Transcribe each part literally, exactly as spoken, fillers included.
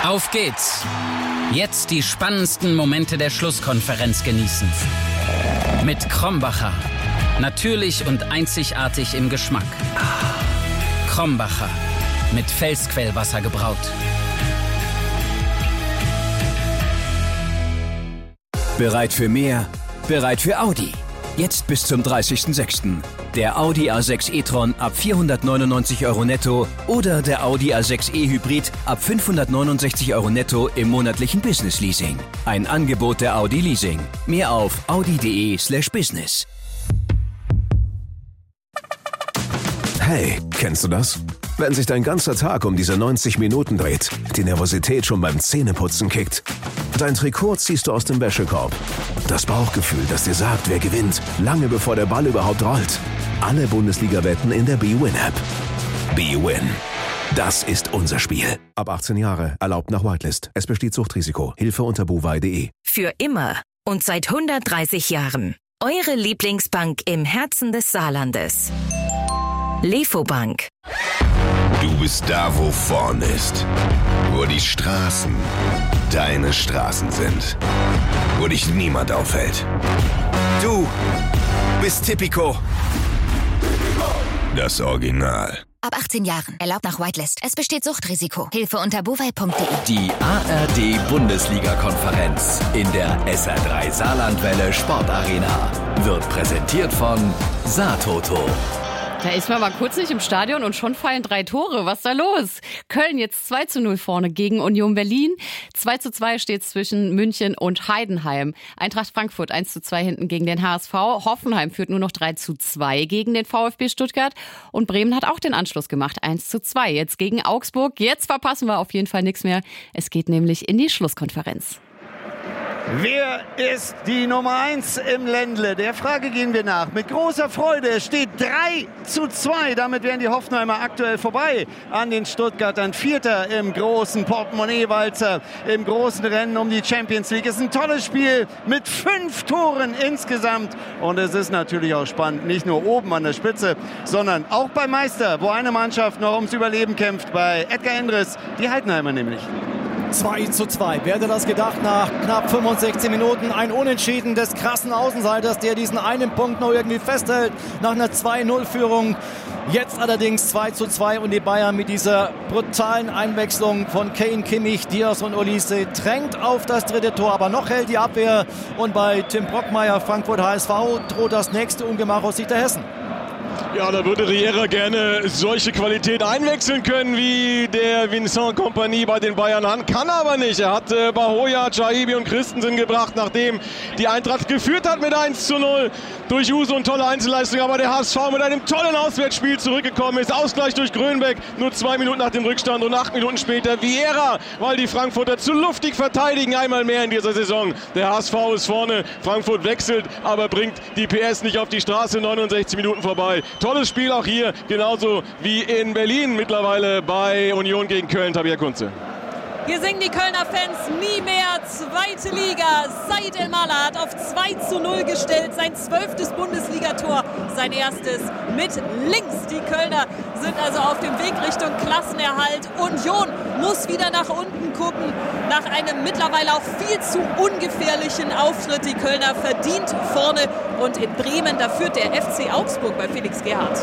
Auf geht's! Jetzt die spannendsten Momente der Schlusskonferenz genießen. Mit Krombacher. Natürlich und einzigartig im Geschmack. Krombacher. Mit Felsquellwasser gebraut. Bereit für mehr? Bereit für Audi. Jetzt bis zum dreißigsten sechsten Der Audi A sechs e-tron ab vierhundertneunundneunzig Euro netto oder der Audi A sechs e-Hybrid ab fünfhundertneunundsechzig Euro netto im monatlichen Business-Leasing. Ein Angebot der Audi Leasing. Mehr auf audi.de slash business. Hey, kennst du das? Wenn sich dein ganzer Tag um diese neunzig Minuten dreht, die Nervosität schon beim Zähneputzen kickt. Dein Trikot ziehst du aus dem Wäschekorb. Das Bauchgefühl, das dir sagt, wer gewinnt, lange bevor der Ball überhaupt rollt. Alle Bundesliga-Wetten in der B-Win-App. B-Win. Das ist unser Spiel. Ab achtzehn Jahre, erlaubt nach Whitelist. Es besteht Suchtrisiko. Hilfe unter buwei punkt de. Für immer und seit hundertdreißig Jahren. Eure Lieblingsbank im Herzen des Saarlandes. Lefobank. Du bist da, wo vorne ist. Wo die Straßen deine Straßen sind. Wo dich niemand aufhält. Du bist Tipico. Das Original. Ab achtzehn Jahren. Erlaubt nach Whitelist. Es besteht Suchtrisiko. Hilfe unter buwei punkt de. Die A R D-Bundesliga-Konferenz in der S R drei Saarlandwelle Sportarena wird präsentiert von Saartoto. Da ist man mal kurz nicht im Stadion und schon fallen drei Tore. Was ist da los? Köln jetzt zwei zu null vorne gegen Union Berlin. zwei zu zwei steht es zwischen München und Heidenheim. Eintracht Frankfurt eins zu zwei hinten gegen den H S V. Hoffenheim führt nur noch drei zu zwei gegen den VfB Stuttgart. Und Bremen hat auch den Anschluss gemacht. eins zu zwei jetzt gegen Augsburg. Jetzt verpassen wir auf jeden Fall nichts mehr. Es geht nämlich in die Schlusskonferenz. Wer ist die Nummer eins im Ländle? Der Frage gehen wir nach. Mit großer Freude. Es steht drei zu zwei. Damit wären die Hoffenheimer aktuell vorbei an den Stuttgartern. Vierter im großen Portemonnaie-Walzer, im großen Rennen um die Champions League. Es ist ein tolles Spiel mit fünf Toren insgesamt. Und es ist natürlich auch spannend. Nicht nur oben an der Spitze, sondern auch beim Meister, wo eine Mannschaft noch ums Überleben kämpft. Bei Edgar Endres, die Heidenheimer nämlich. zwei zu zwei. Wer hätte das gedacht nach knapp fünfundsechzig Minuten? Ein Unentschieden des krassen Außenseiters, der diesen einen Punkt noch irgendwie festhält nach einer zwei null Führung. Jetzt allerdings zwei zu zwei und die Bayern mit dieser brutalen Einwechslung von Kane, Kimmich, Diaz und Olise drängt auf das dritte Tor. Aber noch hält die Abwehr und bei Tim Brockmeier, Frankfurt H S V, droht das nächste Ungemach aus Sicht der Hessen. Ja, da würde Riera gerne solche Qualität einwechseln können, wie der Vincent Kompany bei den Bayern an. Kann aber nicht. Er hat äh, Bahoya, Chaibi und Christensen gebracht, nachdem die Eintracht geführt hat mit eins zu null durch Uso und tolle Einzelleistung. Aber der H S V mit einem tollen Auswärtsspiel zurückgekommen ist. Ausgleich durch Grönbeck, nur zwei Minuten nach dem Rückstand und acht Minuten später Viera, weil die Frankfurter zu luftig verteidigen. Einmal mehr in dieser Saison. Der H S V ist vorne, Frankfurt wechselt, aber bringt die P S nicht auf die Straße. neunundsechzig Minuten vorbei. Tolles Spiel auch hier, genauso wie in Berlin mittlerweile bei Union gegen Köln. Tabea Kunze. Hier singen die Kölner Fans nie mehr zweite Liga. Said El-Mala hat auf zwei zu null gestellt, sein zwölftes Bundesligator, sein erstes mit links. Die Kölner sind also auf dem Weg Richtung Klassenerhalt. Union muss wieder nach unten gucken, nach einem mittlerweile auch viel zu ungefährlichen Auftritt. Die Kölner verdient vorne und in Bremen, da führt der F C Augsburg bei Felix Gerhardt.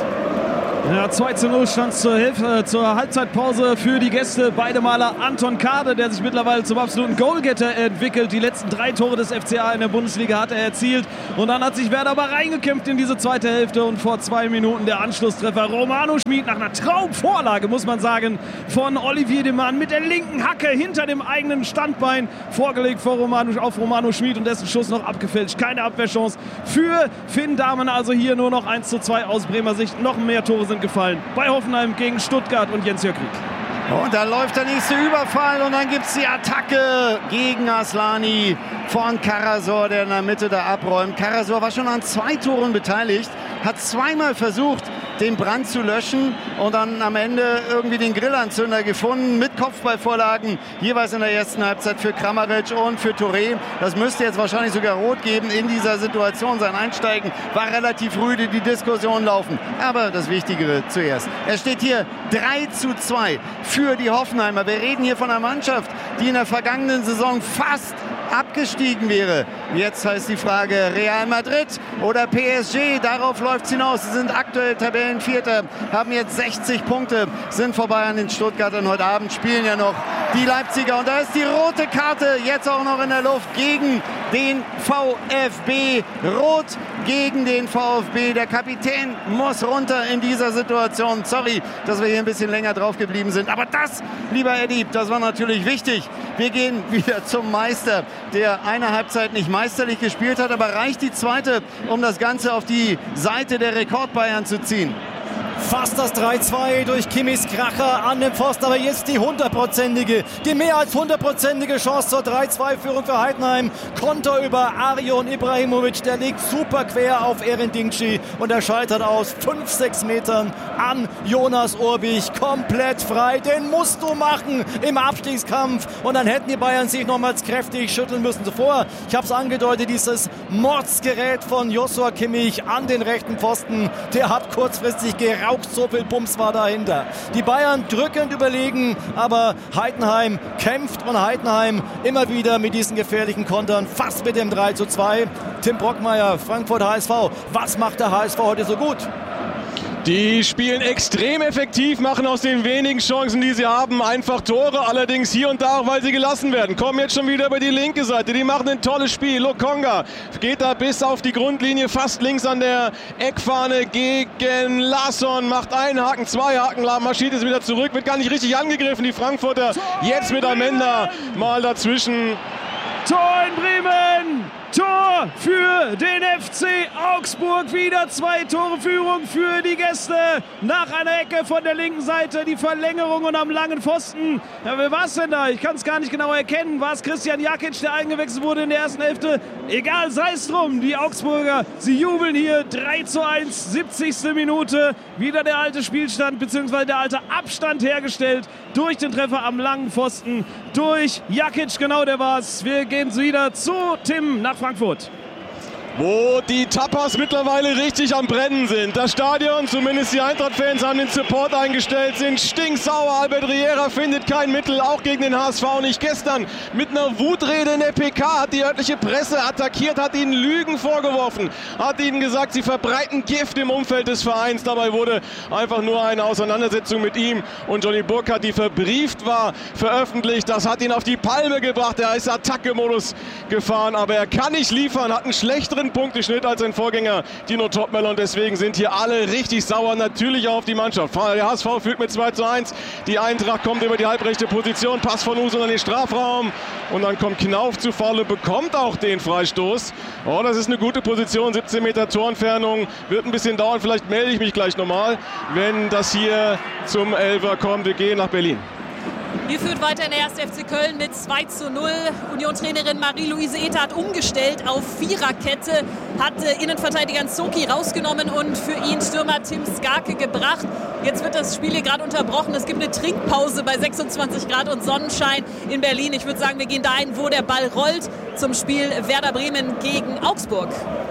Ja, zwei zu null stand zur, Hilfe, zur Halbzeitpause für die Gäste. Beide Maler Anton Kade, der sich mittlerweile zum absoluten Goalgetter entwickelt. Die letzten drei Tore des F C A in der Bundesliga hat er erzielt. Und dann hat sich Werder aber reingekämpft in diese zweite Hälfte. Und vor zwei Minuten der Anschlusstreffer. Romano Schmid nach einer Traumvorlage, muss man sagen, von Olivier Demann mit der linken Hacke hinter dem eigenen Standbein. Vorgelegt vor Romano, auf Romano Schmid und dessen Schuss noch abgefälscht. Keine Abwehrchance für Finn Dahmen. Also hier nur noch eins zu zwei aus Bremer Sicht. Noch mehr Tore sind gefallen bei Hoffenheim gegen Stuttgart und Jens-Jörg Ried. Und da läuft der nächste Überfall und dann gibt es die Attacke gegen Aslani von Karasor, der in der Mitte da abräumt. Karasor war schon an zwei Toren beteiligt, hat zweimal versucht, den Brand zu löschen und dann am Ende irgendwie den Grillanzünder gefunden mit Kopfballvorlagen, jeweils in der ersten Halbzeit für Kramaric und für Touré. Das müsste jetzt wahrscheinlich sogar rot geben in dieser Situation. Sein Einsteigen war relativ rüde, die Diskussionen laufen. Aber das Wichtigere zuerst. Es steht hier drei zu zwei für die Hoffenheimer. Wir reden hier von einer Mannschaft, die in der vergangenen Saison fast abgestiegen wäre. Jetzt heißt die Frage Real Madrid oder P S G. Darauf läuft es hinaus. Sie sind aktuell Tabellenvierter, haben jetzt sechzig Punkte, sind vorbei an den Stuttgartern. Heute Abend spielen ja noch die Leipziger. Und da ist die rote Karte jetzt auch noch in der Luft gegen den VfB. Rot gegen den VfB. Der Kapitän muss runter in dieser Situation. Sorry, dass wir hier ein bisschen länger drauf geblieben sind. Aber das, lieber Eddie, das war natürlich wichtig. Wir gehen wieder zum Meister, der eine Halbzeit nicht meisterlich gespielt hat, aber reicht die zweite, um das Ganze auf die Seite der Rekordbayern zu ziehen. Fast das drei zwei durch Kimmis Kracher an dem Pfosten, aber jetzt die hundertprozentige, die mehr als hundertprozentige Chance zur drei zwei Führung für Heidenheim. Konter über Arjon Ibrahimovic, der liegt super quer auf Erin Dingshi und er scheitert aus fünf, sechs Metern an Jonas Urbich. Komplett frei, den musst du machen im Abstiegskampf und dann hätten die Bayern sich nochmals kräftig schütteln müssen. Zuvor, ich habe es angedeutet, dieses Mordsgerät von Joshua Kimmich an den rechten Pfosten, der hat kurzfristig geraucht. So viel Bums war dahinter. Die Bayern drückend überlegen, aber Heidenheim kämpft und Heidenheim immer wieder mit diesen gefährlichen Kontern, fast mit dem drei zu zwei. Tim Brockmeier, Frankfurt H S V. Was macht der H S V heute so gut? Die spielen extrem effektiv, machen aus den wenigen Chancen, die sie haben, einfach Tore. Allerdings hier und da auch, weil sie gelassen werden. Kommen jetzt schon wieder über die linke Seite. Die machen ein tolles Spiel. Lokonga geht da bis auf die Grundlinie, fast links an der Eckfahne gegen Larsson. Macht einen Haken, zwei Haken, marschiert es wieder zurück. Wird gar nicht richtig angegriffen, die Frankfurter. Jetzt mit Amenda mal dazwischen. Tor in Bremen! Tor für den F C Augsburg. Wieder zwei Tore Führung für die Gäste. Nach einer Ecke von der linken Seite die Verlängerung und am langen Pfosten. Ja, wer war es denn da? Ich kann es gar nicht genau erkennen. War es Christian Jakic, der eingewechselt wurde in der ersten Hälfte? Egal, sei es drum. Die Augsburger, sie jubeln hier. drei zu eins, siebzigste Minute. Wieder der alte Spielstand bzw. der alte Abstand hergestellt durch den Treffer am langen Pfosten. Durch Jakic, genau der war's. Wir gehen wieder zu Tim nach Frankfurt. Wo die Tapas mittlerweile richtig am Brennen sind. Das Stadion, zumindest die Eintracht-Fans haben den Support eingestellt, sind stinksauer. Albert Riera findet kein Mittel, auch gegen den H S V nicht. Gestern mit einer Wutrede in der P K hat die örtliche Presse attackiert, hat ihnen Lügen vorgeworfen, hat ihnen gesagt, sie verbreiten Gift im Umfeld des Vereins. Dabei wurde einfach nur eine Auseinandersetzung mit ihm und Johnny Burkhardt, die verbrieft war, veröffentlicht. Das hat ihn auf die Palme gebracht. Er ist Attacke-Modus gefahren, aber er kann nicht liefern, hat einen schlechteren Punkteschnitt als sein Vorgänger Dino Topmeller und deswegen sind hier alle richtig sauer, natürlich auch auf die Mannschaft. Der H S V führt mit zwei zu eins, die Eintracht kommt über die halbrechte Position, Pass von Usun in den Strafraum und dann kommt Knauf zu Fall und bekommt auch den Freistoß. Oh, das ist eine gute Position, siebzehn Meter Torentfernung, wird ein bisschen dauern, vielleicht melde ich mich gleich nochmal, wenn das hier zum Elfer kommt. Wir gehen nach Berlin. Hier führt weiter der erste F C Köln mit zwei zu null. Union-Trainerin Marie-Louise Ether hat umgestellt auf Viererkette, hat äh, Innenverteidiger Nzoki rausgenommen und für ihn Stürmer Tim Skarke gebracht. Jetzt wird das Spiel hier gerade unterbrochen. Es gibt eine Trinkpause bei sechsundzwanzig Grad und Sonnenschein in Berlin. Ich würde sagen, wir gehen dahin, wo der Ball rollt, zum Spiel Werder Bremen gegen Augsburg.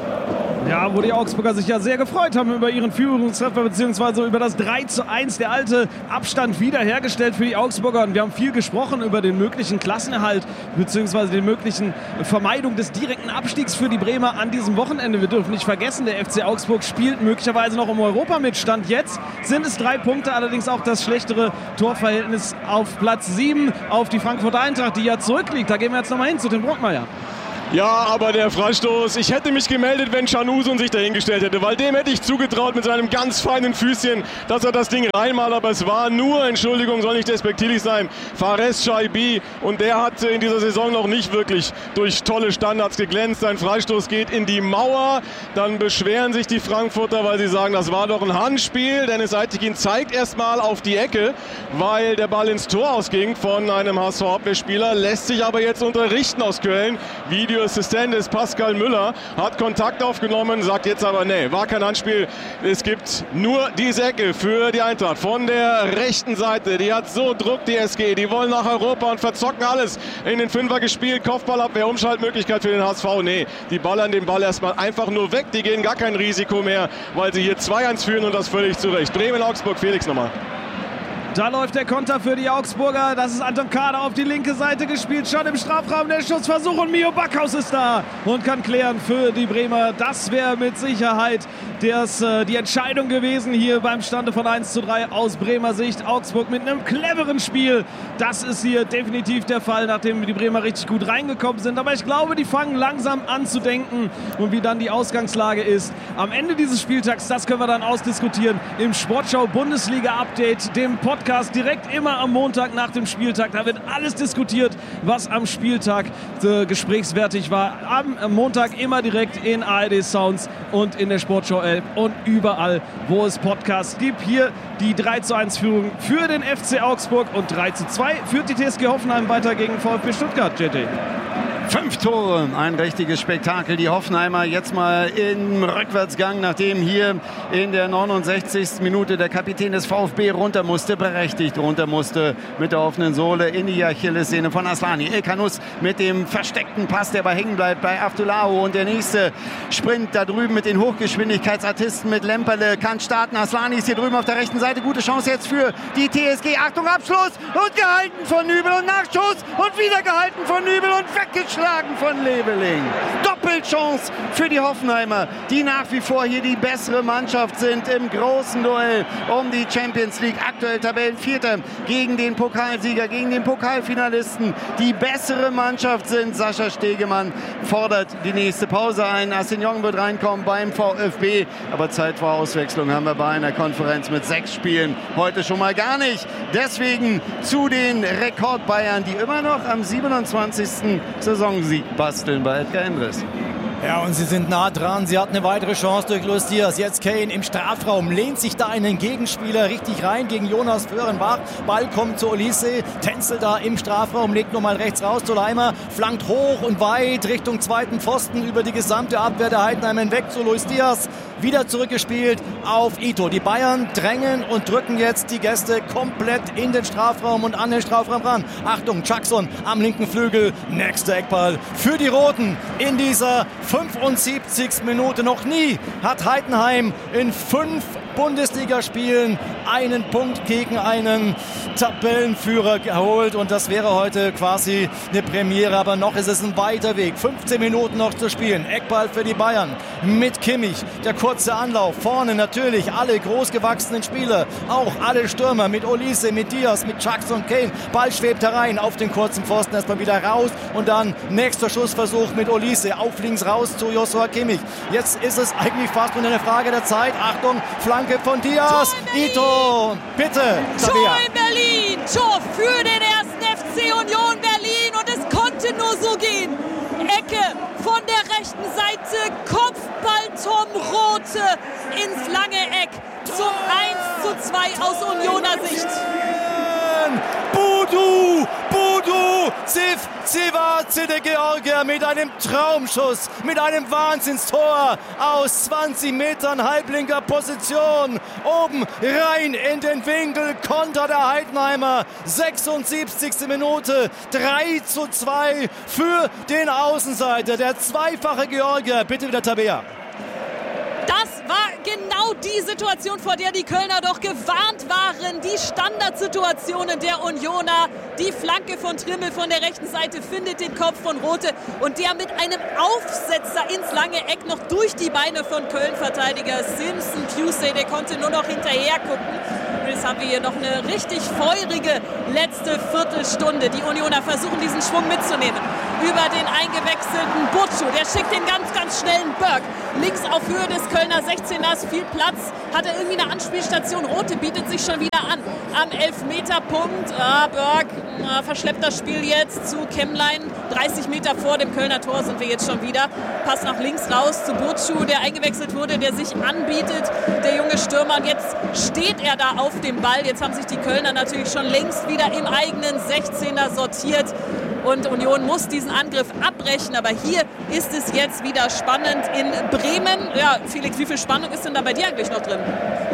Ja, wo die Augsburger sich ja sehr gefreut haben über ihren Führungstreffer bzw. über das drei zu eins. Der alte Abstand wiederhergestellt für die Augsburger. Und wir haben viel gesprochen über den möglichen Klassenerhalt bzw. den möglichen Vermeidung des direkten Abstiegs für die Bremer an diesem Wochenende. Wir dürfen nicht vergessen, der F C Augsburg spielt möglicherweise noch um Europa mit. Stand jetzt sind es drei Punkte, allerdings auch das schlechtere Torverhältnis auf Platz sieben auf die Frankfurter Eintracht, die ja zurückliegt. Da gehen wir jetzt nochmal hin zu Tim Brockmeier. Ja, aber der Freistoß, ich hätte mich gemeldet, wenn Can Usun sich dahingestellt hätte, weil dem hätte ich zugetraut mit seinem ganz feinen Füßchen, dass er das Ding reinmalt, aber es war nur, Entschuldigung, soll nicht despektierlich sein, Fares Chaibi und der hat in dieser Saison noch nicht wirklich durch tolle Standards geglänzt. Sein Freistoß geht in die Mauer, dann beschweren sich die Frankfurter, weil sie sagen, das war doch ein Handspiel. Dennis Eitekin zeigt erstmal auf die Ecke, weil der Ball ins Tor ausging von einem H S V-Abwehrspieler, lässt sich aber jetzt unterrichten aus Köln. Video Assistent ist Pascal Müller, hat Kontakt aufgenommen, sagt jetzt aber, nee, war kein Handspiel. Es gibt nur diese Ecke für die Eintracht von der rechten Seite. Die hat so Druck, die S G. Die wollen nach Europa und verzocken alles. In den Fünfer gespielt, Kopfballabwehr, Umschaltmöglichkeit für den H S V. Nee, die ballern den Ball erstmal einfach nur weg. Die gehen gar kein Risiko mehr, weil sie hier zwei eins führen und das völlig zu Recht. Bremen-Augsburg, Felix nochmal. Da läuft der Konter für die Augsburger. Das ist Anton Kader auf die linke Seite gespielt. Schon im Strafraum der Schussversuch und Mio Backhaus ist da und kann klären für die Bremer. Das wäre mit Sicherheit das, äh, die Entscheidung gewesen hier beim Stande von eins zu drei aus Bremer Sicht. Augsburg mit einem cleveren Spiel. Das ist hier definitiv der Fall, nachdem die Bremer richtig gut reingekommen sind. Aber ich glaube, die fangen langsam an zu denken und wie dann die Ausgangslage ist. Am Ende dieses Spieltags, das können wir dann ausdiskutieren im Sportschau Bundesliga Update, dem Podcast direkt immer am Montag nach dem Spieltag. Da wird alles diskutiert, was am Spieltag äh, gesprächswertig war. Am, am Montag immer direkt in A R D Sounds und in der Sportschau App und überall, wo es Podcasts gibt. Hier die drei zu eins Führung für den F C Augsburg und drei zu zwei führt die T S G Hoffenheim weiter gegen VfB Stuttgart. J J. Fünf Tore, ein richtiges Spektakel. Die Hoffenheimer jetzt mal im Rückwärtsgang, nachdem hier in der neunundsechzigsten Minute der Kapitän des VfB runter musste, berechtigt runter musste mit der offenen Sohle in die Achillessehne von Aslani. Elkanus mit dem versteckten Pass, der aber hängen bleibt bei Abdullaho. Und der nächste Sprint da drüben mit den Hochgeschwindigkeitsartisten mit Lemperle kann starten. Aslani ist hier drüben auf der rechten Seite. Gute Chance jetzt für die T S G. Achtung, Abschluss und gehalten von Nübel und Nachschuss und wieder gehalten von Nübel und weggeschlagen von Leveling. Doppelchance für die Hoffenheimer, die nach wie vor hier die bessere Mannschaft sind im großen Duell um die Champions League. Aktuell Tabellenvierter gegen den Pokalsieger, gegen den Pokalfinalisten. Die bessere Mannschaft sind. Sascha Stegemann fordert die nächste Pause ein. Assignon wird reinkommen beim VfB. Aber Zeit vor Auswechslung haben wir bei einer Konferenz mit sechs Spielen heute schon mal gar nicht. Deswegen zu den Rekordbayern, die immer noch am siebenundzwanzigsten Saisonsieg basteln bei Edgar Endres. Ja, und sie sind nah dran. Sie hat eine weitere Chance durch Luis Diaz. Jetzt Kane im Strafraum, lehnt sich da einen Gegenspieler richtig rein gegen Jonas Föhrenbach. Ball kommt zu Olise, tänzelt da im Strafraum, legt nochmal rechts raus zu Leimer, flankt hoch und weit Richtung zweiten Pfosten über die gesamte Abwehr der Heidenheim hinweg zu Luis Diaz. Wieder zurückgespielt auf Ito. Die Bayern drängen und drücken jetzt die Gäste komplett in den Strafraum und an den Strafraum ran. Achtung, Jackson am linken Flügel. Nächster Eckball für die Roten in dieser fünfundsiebzigsten Minute. Noch nie hat Heidenheim in fünf Bundesligaspielen einen Punkt gegen einen Tabellenführer geholt und das wäre heute quasi eine Premiere, aber noch ist es ein weiter Weg. fünfzehn Minuten noch zu spielen. Eckball für die Bayern mit Kimmich. Der kurze Anlauf. Vorne natürlich alle großgewachsenen Spieler, auch alle Stürmer mit Olise, mit Diaz, mit Jackson und Kane. Ball schwebt herein auf den kurzen Pfosten, erstmal wieder raus und dann nächster Schussversuch mit Olise. Auf links raus zu Joshua Kimmich. Jetzt ist es eigentlich fast nur eine Frage der Zeit. Achtung, Flanke von Diaz. Ito, bitte. Tor in Berlin. Tor für den ersten F C Union Berlin und es konnte nur so gehen. Ecke von der rechten Seite, Kopfball Tom Rothe ins lange Eck zum eins zu zwei aus Unioner Sicht. Budu, Budu, Ziv, Zivace, der Georgier mit einem Traumschuss, mit einem Wahnsinnstor aus zwanzig Metern halblinker Position. Oben rein in den Winkel, Konter der Heidenheimer. sechsundsiebzigste Minute, drei zu zwei für den Außenseiter, der zweifache Georgier. Bitte wieder Tabea. Das war genau die Situation, vor der die Kölner doch gewarnt waren. Die Standardsituationen der Unioner. Die Flanke von Trimmel von der rechten Seite findet den Kopf von Rothe und der mit einem Aufsetzer ins lange Eck noch durch die Beine von Köln-Verteidiger Simpson Pusey. Der konnte nur noch hinterher gucken. Und jetzt haben wir hier noch eine richtig feurige letzte Viertelstunde. Die Unioner versuchen diesen Schwung mitzunehmen. Über den eingewechselten Butchu. Der schickt den ganz, ganz schnellen Berg. Links auf Höhe des Kölner sechzehners, viel Platz. Hat er irgendwie eine Anspielstation. Rothe bietet sich schon wieder an. Am Elfmeterpunkt. Ah, Berg ah, verschleppt das Spiel jetzt zu Kemmlein. dreißig Meter vor dem Kölner Tor sind wir jetzt schon wieder. Pass nach links raus zu Butchu, der eingewechselt wurde, der sich anbietet. Der junge Stürmer. Und jetzt steht er da auf dem Ball. Jetzt haben sich die Kölner natürlich schon längst wieder im eigenen sechzehner sortiert. Und Union muss diesen Angriff abbrechen. Aber hier ist es jetzt wieder spannend in Bremen. Ja, Felix, wie viel Spannung ist denn da bei dir eigentlich noch drin?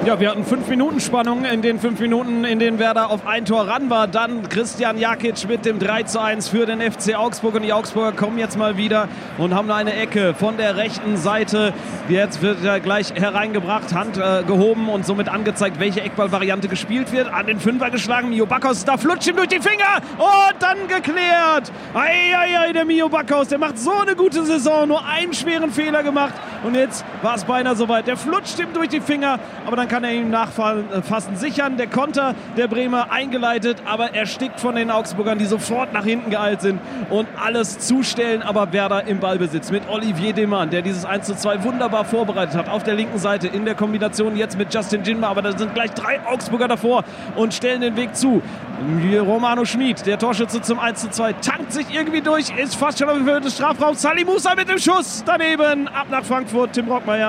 Ja, wir hatten fünf Minuten Spannung in den fünf Minuten, in denen Werder auf ein Tor ran war. Dann Christian Jakic mit dem drei zu eins für den F C Augsburg. Und die Augsburger kommen jetzt mal wieder und haben eine Ecke von der rechten Seite. Jetzt wird er gleich hereingebracht, Hand äh, gehoben und somit angezeigt, welche Eckballvariante gespielt wird. An den Fünfer geschlagen, Mio Backhaus, da flutscht ihm durch die Finger und dann geklärt. Eieiei, der Mio Backhaus, der macht so eine gute Saison, nur einen schweren Fehler gemacht. Und jetzt war es beinahe soweit. Der flutscht ihm durch die Finger, aber dann kann er ihm nachfassen, sichern. Der Konter der Bremer eingeleitet, aber erstickt von den Augsburgern, die sofort nach hinten geeilt sind und alles zustellen, aber Werder im Ballbesitz mit Olivier Demann, der dieses eins zu zwei wunderbar vorbereitet hat, auf der linken Seite in der Kombination jetzt mit Justin Jinma, aber da sind gleich drei Augsburger davor und stellen den Weg zu. Romano Schmid, der Torschütze zum eins zu zwei, tankt sich irgendwie durch, ist fast schon auf Höhe des Strafraums. Salih Musa mit dem Schuss daneben, ab nach Frankfurt, Tim Brockmeier.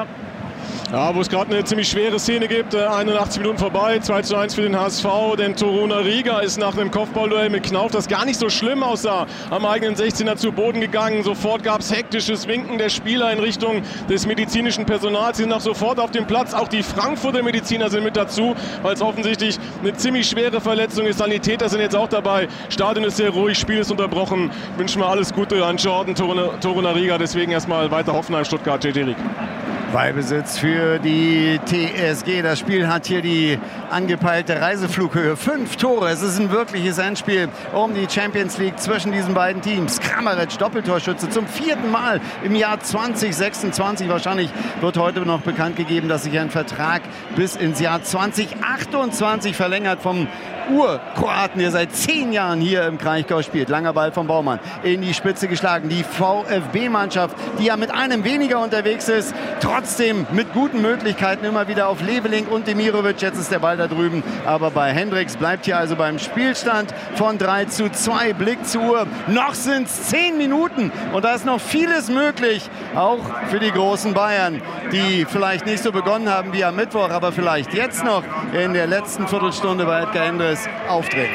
Ja, wo es gerade eine ziemlich schwere Szene gibt, einundachtzig Minuten vorbei, zwei zu eins für den H S V, denn Torunariga ist nach einem Kopfballduell mit Knauf, das gar nicht so schlimm aussah, am eigenen sechzehner zu Boden gegangen. Sofort gab es hektisches Winken der Spieler in Richtung des medizinischen Personals. Sie sind auch sofort auf dem Platz, auch die Frankfurter Mediziner sind mit dazu, weil es offensichtlich eine ziemlich schwere Verletzung ist. Sanitäter sind jetzt auch dabei, Stadion ist sehr ruhig, Spiel ist unterbrochen. Wünschen wir alles Gute an Jordan Torunariga, deswegen erstmal weiter Hoffenheim, Stuttgart, J T Rick. Ballbesitz für die T S G. Das Spiel hat hier die angepeilte Reiseflughöhe. Fünf Tore. Es ist ein wirkliches Endspiel um die Champions League zwischen diesen beiden Teams. Kramaric, Doppeltorschütze zum vierten Mal im Jahr zwanzig sechsundzwanzig. Wahrscheinlich wird heute noch bekannt gegeben, dass sich ein Vertrag bis ins Jahr zwanzig achtundzwanzig verlängert vom Ur-Kroaten, der seit zehn Jahren hier im Kraichgau spielt. Langer Ball von Baumann in die Spitze geschlagen. Die VfB-Mannschaft, die ja mit einem weniger unterwegs ist, trotzdem mit guten Möglichkeiten immer wieder auf Leveling und Demirovic. Jetzt ist der Ball da drüben, aber bei Hendricks bleibt hier also beim Spielstand von drei zu zwei. Blick zur Uhr. Noch sind es zehn Minuten und da ist noch vieles möglich, auch für die großen Bayern, die vielleicht nicht so begonnen haben wie am Mittwoch, aber vielleicht jetzt noch in der letzten Viertelstunde bei Edgar Endres auftreten.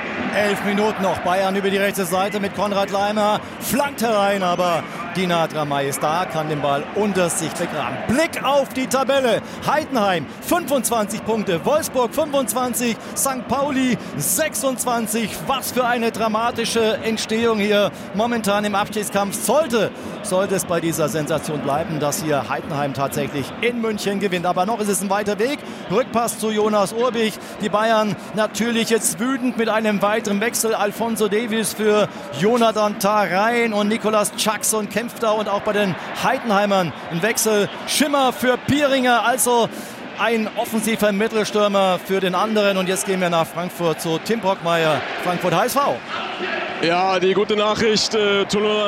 Elf Minuten noch. Bayern über die rechte Seite mit Konrad Laimer. Flankt herein, aber Dina Dramay ist da, kann den Ball unter sich begraben. Blick auf die Tabelle. Heidenheim fünfundzwanzig Punkte, Wolfsburg fünfundzwanzig, Sankt Pauli sechsundzwanzig. Was für eine dramatische Entstehung hier momentan im Abstiegskampf. Sollte, sollte es bei dieser Sensation bleiben, dass hier Heidenheim tatsächlich in München gewinnt. Aber noch ist es ein weiter Weg. Rückpass zu Jonas Urbich. Die Bayern natürlich jetzt wütend mit einem weiteren Wechsel. Alfonso Davies für Jonathan Tah rein und Nicolas Jackson kämpft da, und auch bei den Heidenheimern ein Wechsel. Schimmer für Pieringer, also ein offensiver Mittelstürmer für den anderen. Und jetzt gehen wir nach Frankfurt zu Tim Brockmeier, Frankfurt H S V. Ja, die gute Nachricht, äh,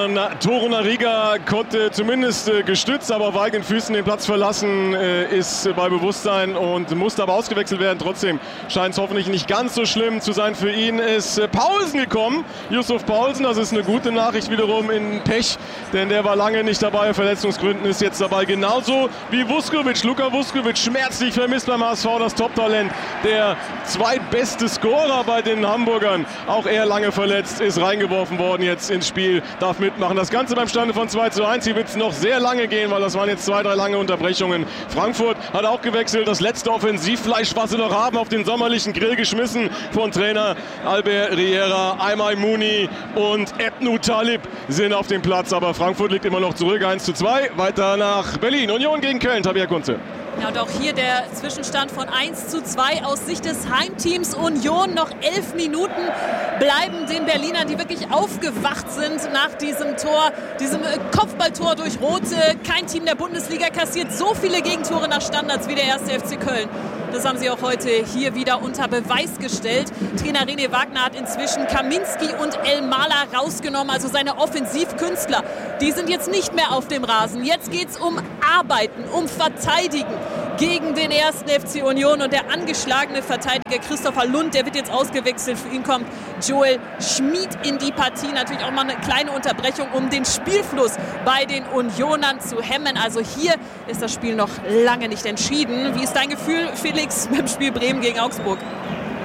Torunariga konnte zumindest äh, gestützt, aber auf eigenen Füßen den Platz verlassen, äh, ist äh, bei Bewusstsein und musste aber ausgewechselt werden. Trotzdem scheint es hoffentlich nicht ganz so schlimm zu sein für ihn. Ist äh, Paulsen gekommen, Yusuf Paulsen, das ist eine gute Nachricht wiederum in Pech, denn der war lange nicht dabei, Verletzungsgründen ist jetzt dabei. Genauso wie Vuskovic, Luka Vuskovic, schmerzlich vermisst beim H S V, das Top-Talent, der zweitbeste Scorer bei den Hamburgern, auch er lange verletzt, ist reingeworfen worden jetzt ins Spiel, darf mitmachen. Das Ganze beim Stande von zwei zu eins. Hier wird es noch sehr lange gehen, weil das waren jetzt zwei, drei lange Unterbrechungen. Frankfurt hat auch gewechselt. Das letzte Offensivfleisch, was sie noch haben, auf den sommerlichen Grill geschmissen von Trainer Albert Riera. Aimai Mouni und Ebnu Talib sind auf dem Platz, aber Frankfurt liegt immer noch zurück. eins zu zwei. Weiter nach Berlin. Union gegen Köln. Tabea Kunze. Ja, und auch hier der Zwischenstand von eins zu zwei aus Sicht des Heimteams Union. Noch elf Minuten bleiben den Berlinern, die wirklich aufgewacht sind nach diesem Tor, diesem Kopfballtor durch Rote. Kein Team der Bundesliga kassiert so viele Gegentore nach Standards wie der erste F C Köln. Das haben sie auch heute hier wieder unter Beweis gestellt. Trainer René Wagner hat inzwischen Kaminski und El Mala rausgenommen, also seine Offensivkünstler. Die sind jetzt nicht mehr auf dem Rasen. Jetzt geht es um Arbeiten, um Verteidigen gegen den ersten F C Union. Und der angeschlagene Verteidiger Christopher Lund, der wird jetzt ausgewechselt. Für ihn kommt Joel Schmid in die Partie. Natürlich auch mal eine kleine Unterbrechung, um den Spielfluss bei den Unionern zu hemmen. Also hier ist das Spiel noch lange nicht entschieden. Wie ist dein Gefühl, Felix, beim Spiel Bremen gegen Augsburg?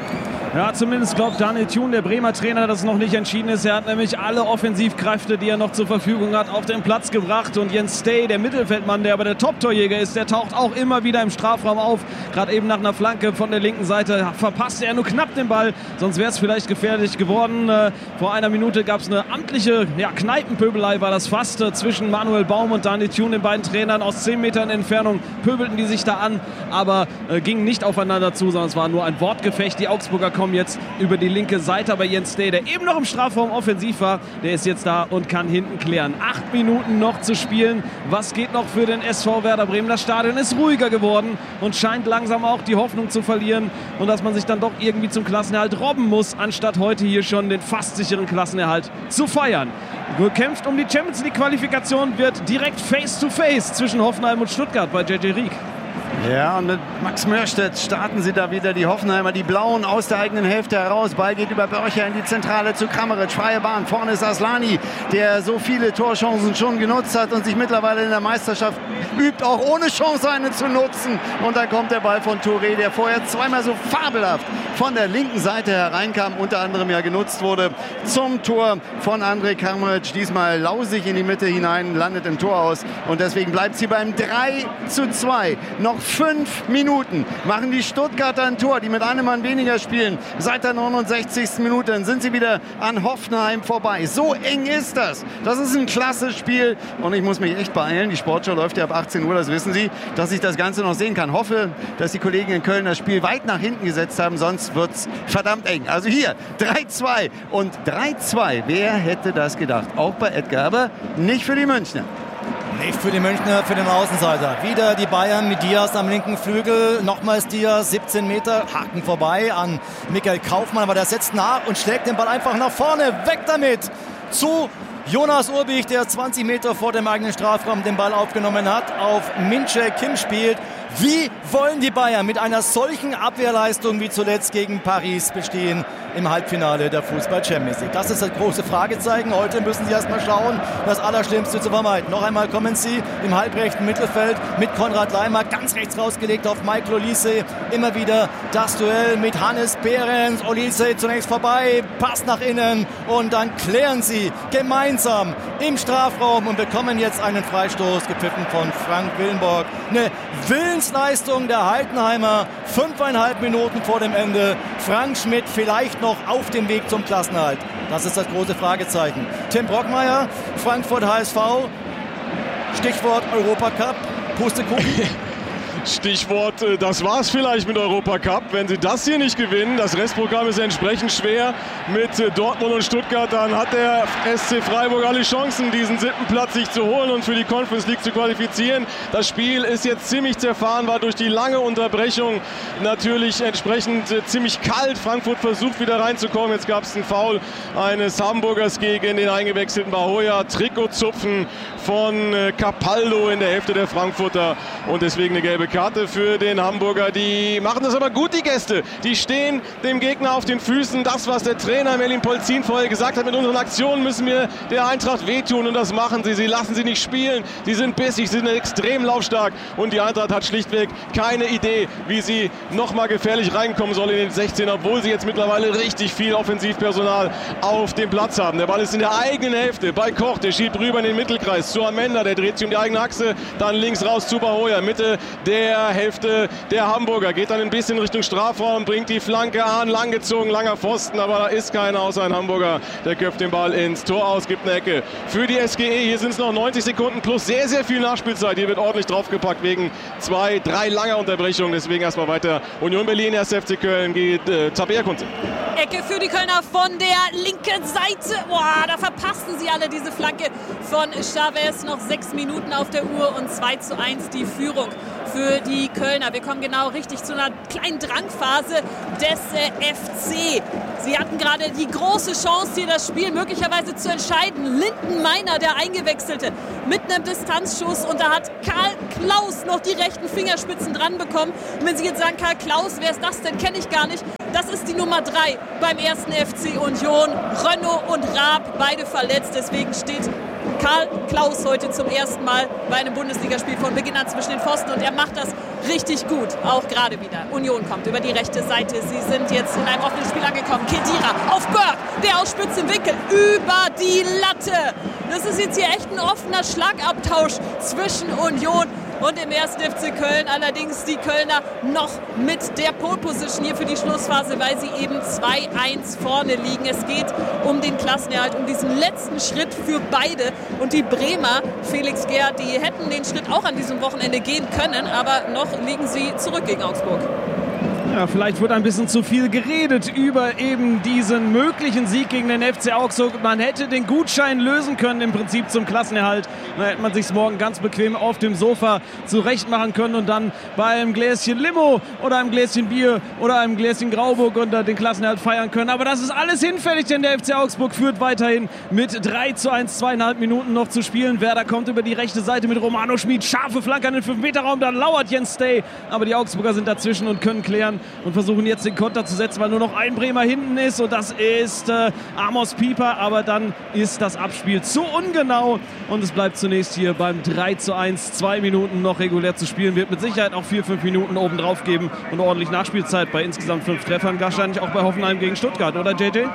Ja, zumindest glaubt Daniel Thun, der Bremer Trainer, dass es noch nicht entschieden ist. Er hat nämlich alle Offensivkräfte, die er noch zur Verfügung hat, auf den Platz gebracht. Und Jens Stay, der Mittelfeldmann, der aber der Top-Torjäger ist, der taucht auch immer wieder im Strafraum auf. Gerade eben nach einer Flanke von der linken Seite verpasste er nur knapp den Ball. Sonst wäre es vielleicht gefährlich geworden. Äh, vor einer Minute gab es eine amtliche ja, Kneipenpöbelei, war das fast, äh, zwischen Manuel Baum und Daniel Thun, den beiden Trainern. Aus zehn Metern Entfernung pöbelten die sich da an, aber äh, gingen nicht aufeinander zu, sondern es war nur ein Wortgefecht. Die Augsburger kommen jetzt über die linke Seite, aber Jens Stay, der eben noch im Strafraum offensiv war, der ist jetzt da und kann hinten klären. Acht Minuten noch zu spielen. Was geht noch für den S V Werder Bremen? Das Stadion ist ruhiger geworden und scheint langsam auch die Hoffnung zu verlieren und dass man sich dann doch irgendwie zum Klassenerhalt robben muss, anstatt heute hier schon den fast sicheren Klassenerhalt zu feiern. Gekämpft um die Champions League Qualifikation wird direkt Face-to-Face zwischen Hoffenheim und Stuttgart bei J J Rieck. Ja, und mit Max Mörstedt starten sie da wieder, die Hoffenheimer, die Blauen aus der eigenen Hälfte heraus. Ball geht über Börcher in die Zentrale zu Kramaric. Freie Bahn, vorne ist Aslani, der so viele Torchancen schon genutzt hat und sich mittlerweile in der Meisterschaft übt, auch ohne Chance eine zu nutzen. Und dann kommt der Ball von Touré, der vorher zweimal so fabelhaft von der linken Seite hereinkam, unter anderem ja genutzt wurde zum Tor von Andrej Kramaric. Diesmal lausig in die Mitte hinein, landet im Tor aus und deswegen bleibt sie beim drei zu zwei. Noch fünf Minuten machen die Stuttgarter ein Tor, die mit einem Mann weniger spielen. Seit der neunundsechzigsten Minute dann sind sie wieder an Hoffenheim vorbei. So eng ist das. Das ist ein klasse Spiel und ich muss mich echt beeilen. Die Sportschau läuft ja ab achtzehn Uhr, das wissen Sie, dass ich das Ganze noch sehen kann. Hoffe, dass die Kollegen in Köln das Spiel weit nach hinten gesetzt haben, sonst wird es verdammt eng. Also hier drei zwei und drei zwei. Wer hätte das gedacht? Auch bei Edgar, aber nicht für die Münchner. Nicht für die Münchner, für den Außenseiter. Wieder die Bayern mit Diaz am linken Flügel. Nochmals Diaz, siebzehn Meter, Haken vorbei an Michael Kaufmann. Aber der setzt nach und schlägt den Ball einfach nach vorne. Weg damit zu Jonas Urbich, der zwanzig Meter vor dem eigenen Strafraum den Ball aufgenommen hat. Auf Min-Jae Kim spielt. Wie wollen die Bayern mit einer solchen Abwehrleistung wie zuletzt gegen Paris bestehen im Halbfinale der Fußball-Champions League? Das ist das große Fragezeichen. Heute müssen sie erst mal schauen, das Allerschlimmste zu vermeiden. Noch einmal kommen sie im halbrechten Mittelfeld mit Konrad Laimer ganz rechts rausgelegt auf Michael Olise. Immer wieder das Duell mit Hannes Behrens. Olise zunächst vorbei, Pass nach innen und dann klären sie gemeinsam im Strafraum und bekommen jetzt einen Freistoß, gepfiffen von Frank Willenborg. Eine Willensleistung der Heidenheimer, fünfeinhalb Minuten vor dem Ende. Frank Schmidt vielleicht noch auf dem Weg zum Klassenerhalt. Das ist das große Fragezeichen. Tim Brockmeier, Frankfurt H S V, Stichwort Europacup, Pustekuchen. Stichwort, das war's vielleicht mit Europacup. Wenn sie das hier nicht gewinnen, das Restprogramm ist entsprechend schwer mit Dortmund und Stuttgart, dann hat der S C Freiburg alle Chancen, diesen siebten Platz sich zu holen und für die Conference League zu qualifizieren. Das Spiel ist jetzt ziemlich zerfahren, war durch die lange Unterbrechung natürlich entsprechend ziemlich kalt. Frankfurt versucht wieder reinzukommen. Jetzt gab es einen Foul eines Hamburgers gegen den eingewechselten Bahoya. Trikotzupfen von Capaldo in der Hälfte der Frankfurter und deswegen eine gelbe Karte für den Hamburger. Die machen das aber gut, die Gäste. Die stehen dem Gegner auf den Füßen. Das, was der Trainer Merlin Polzin vorher gesagt hat, mit unseren Aktionen müssen wir der Eintracht wehtun und das machen sie. Sie lassen sie nicht spielen. Sie sind bissig, sie sind extrem laufstark und die Eintracht hat schlichtweg keine Idee, wie sie nochmal gefährlich reinkommen soll in den sechzehn, obwohl sie jetzt mittlerweile richtig viel Offensivpersonal auf dem Platz haben. Der Ball ist in der eigenen Hälfte bei Koch, der schiebt rüber in den Mittelkreis zu Amenda, der dreht sich um die eigene Achse, dann links raus zu Bahoya, Mitte der Hälfte der Hamburger, geht dann ein bisschen Richtung Strafraum, bringt die Flanke an, langgezogen, langer Pfosten, aber da ist keiner außer ein Hamburger, der köpft den Ball ins Tor aus, gibt eine Ecke für die S G E. Hier sind es noch neunzig Sekunden plus sehr, sehr viel Nachspielzeit. Hier wird ordentlich draufgepackt wegen zwei, drei langer Unterbrechungen, deswegen erstmal weiter. Union Berlin, erster F C Köln geht äh, Tabea Kunze. Ecke für die Kölner von der linken Seite. Boah, da verpassten sie alle diese Flanke von Chavez. Noch sechs Minuten auf der Uhr und zwei zu eins die Führung für die Kölner. Wir kommen genau richtig zu einer kleinen Drangphase des äh, F C. Sie hatten gerade die große Chance, hier das Spiel möglicherweise zu entscheiden. Linden Meiner, der Eingewechselte, mit einem Distanzschuss und da hat Karl Klaus noch die rechten Fingerspitzen dran bekommen. Und wenn Sie jetzt sagen, Karl Klaus, wer ist das denn? Kenne ich gar nicht. Das ist die Nummer drei beim ersten F C Union. Renaud und Raab, beide verletzt. Deswegen steht Karl Klaus heute zum ersten Mal bei einem Bundesligaspiel von Beginn an zwischen den Pfosten und er macht das richtig gut, auch gerade wieder. Union kommt über die rechte Seite, sie sind jetzt in einem offenen Spiel angekommen. Kedira auf Burke, der aus spitzem Winkel über die Latte. Das ist jetzt hier echt ein offener Schlagabtausch zwischen Union und dem ersten F C Köln. Allerdings die Kölner noch mit der Pole Position hier für die Schlussphase, weil sie eben zwei eins vorne liegen. Es geht um den Klassenerhalt, um diesen letzten Schritt für beide. Und die Bremer, Felix Gerhardt, die hätten den Schritt auch an diesem Wochenende gehen können, aber noch liegen sie zurück gegen Augsburg. Ja, vielleicht wird ein bisschen zu viel geredet über eben diesen möglichen Sieg gegen den F C Augsburg. Man hätte den Gutschein lösen können im Prinzip zum Klassenerhalt. Da hätte man sich morgen ganz bequem auf dem Sofa zurecht machen können und dann bei einem Gläschen Limo oder einem Gläschen Bier oder einem Gläschen Grauburgunder den Klassenerhalt feiern können. Aber das ist alles hinfällig, denn der F C Augsburg führt weiterhin mit drei zu eins, zweieinhalb Minuten noch zu spielen. Werder kommt über die rechte Seite mit Romano Schmid. Scharfe Flanke an den fünf Meter Raum, dann lauert Jens Stay. Aber die Augsburger sind dazwischen und können klären und versuchen jetzt den Konter zu setzen, weil nur noch ein Bremer hinten ist und das ist äh, Amos Pieper, aber dann ist das Abspiel zu ungenau und es bleibt zunächst hier beim drei zu eins, zwei Minuten noch regulär zu spielen, wird mit Sicherheit auch vier, fünf Minuten obendrauf geben und ordentlich Nachspielzeit bei insgesamt fünf Treffern, wahrscheinlich auch bei Hoffenheim gegen Stuttgart, oder J J?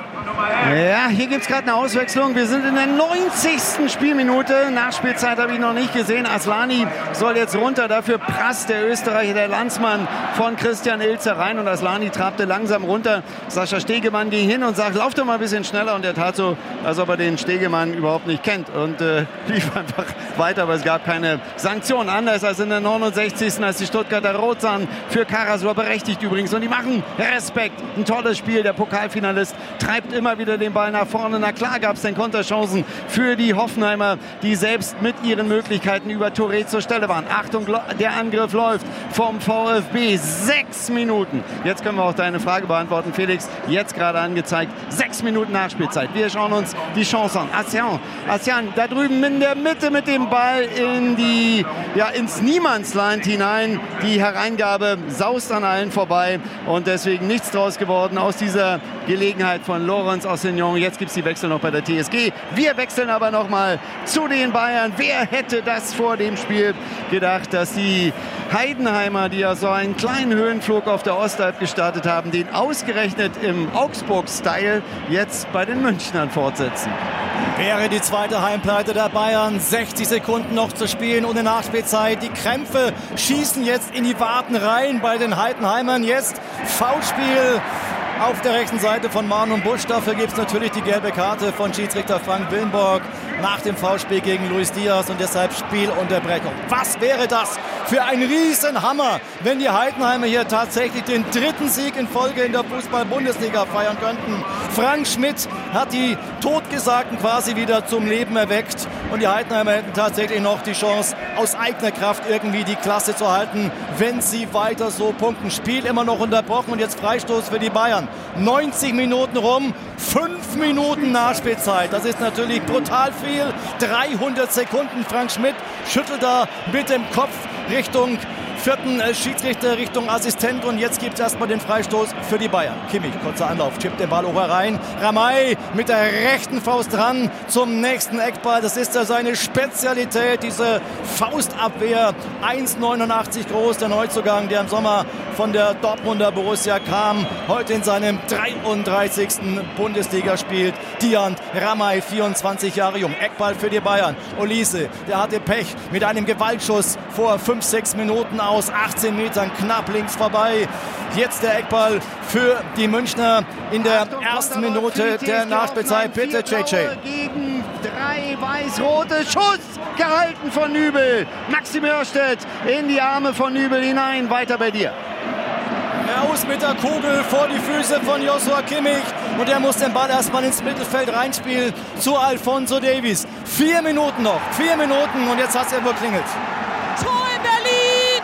Ja, hier gibt es gerade eine Auswechslung, wir sind in der neunzigsten Spielminute, Nachspielzeit habe ich noch nicht gesehen, Aslani soll jetzt runter, dafür Prass, der Österreicher, der Landsmann von Christian Ilzer rein und Aslani trabte langsam runter. Sascha Stegemann ging hin und sagt, lauf doch mal ein bisschen schneller. Und er tat so, als ob er den Stegemann überhaupt nicht kennt. Und äh, lief einfach weiter, aber es gab keine Sanktionen. Anders als in der neunundsechzigsten als die Stuttgarter rot sahen. Für Karasor berechtigt übrigens. Und die machen Respekt. Ein tolles Spiel. Der Pokalfinalist treibt immer wieder den Ball nach vorne. Na klar gab es denn Konterchancen für die Hoffenheimer, die selbst mit ihren Möglichkeiten über Touré zur Stelle waren. Achtung, der Angriff läuft vom VfB. Sechs Minuten. Jetzt können wir auch deine Frage beantworten, Felix. Jetzt gerade angezeigt, sechs Minuten Nachspielzeit. Wir schauen uns die Chance an. Asian, Asian, da drüben in der Mitte mit dem Ball in die, ja, ins Niemandsland hinein. Die Hereingabe saust an allen vorbei und deswegen nichts draus geworden aus dieser Gelegenheit von Lorenz Ossignon. Jetzt gibt es die Wechsel noch bei der T S G. Wir wechseln aber noch mal zu den Bayern. Wer hätte das vor dem Spiel gedacht, dass die Heidenheimer, die ja so einen kleinen Höhenflug auf der Ostalb gestartet haben, den ausgerechnet im Augsburg-Style jetzt bei den Münchnern fortsetzen. Wäre die zweite Heimpleite der Bayern. sechzig Sekunden noch zu spielen ohne Nachspielzeit. Die Krämpfe schießen jetzt in die Warten rein bei den Heidenheimern. Jetzt Foulspiel auf der rechten Seite von Marlon Busch. Dafür gibt es natürlich die gelbe Karte von Schiedsrichter Frank Willenborg nach dem Foulspiel gegen Luis Diaz und deshalb Spielunterbrechung. Was wäre das für ein Riesenhammer, wenn die Heidenheimer hier tatsächlich den dritten Sieg in Folge in der Fußball-Bundesliga feiern könnten. Frank Schmidt hat die Totgesagten quasi wieder zum Leben erweckt und die Heidenheimer hätten tatsächlich noch die Chance, aus eigener Kraft irgendwie die Klasse zu halten, wenn sie weiter so punkten. Spiel immer noch unterbrochen und jetzt Freistoß für die Bayern. neunzig Minuten rum, fünf Minuten Nachspielzeit. Das ist natürlich brutal viel. dreihundert Sekunden. Frank Schmidt schüttelt da mit dem Kopf Richtung vierten Schiedsrichter, Richtung Assistent und jetzt gibt es erstmal den Freistoß für die Bayern. Kimmich, kurzer Anlauf, chippt den Ball hoch herein. Ramay mit der rechten Faust dran zum nächsten Eckball. Das ist ja seine Spezialität, diese Faustabwehr. eins neunundachtzig groß, der Neuzugang, der im Sommer von der Dortmunder Borussia kam, heute in seinem dreiunddreißigsten Bundesliga spielt. Dian Ramay, vierundzwanzig Jahre jung. Eckball für die Bayern. Olise, der hatte Pech mit einem Gewaltschuss vor fünf, sechs Minuten aus achtzehn Metern knapp links vorbei. Jetzt der Eckball für die Münchner in der Achtung, ersten Minute der Nachspielzeit. Bitte, J J. Gegen drei weiß-rote. Schuss gehalten von Nübel. Maxim Hörstedt in die Arme von Nübel hinein. Weiter bei dir. Raus mit der Kugel vor die Füße von Joshua Kimmich. Und er muss den Ball erstmal ins Mittelfeld reinspielen zu Alphonso Davies. Vier Minuten noch. Vier Minuten und jetzt hat es ja geklingelt. Tor in Berlin!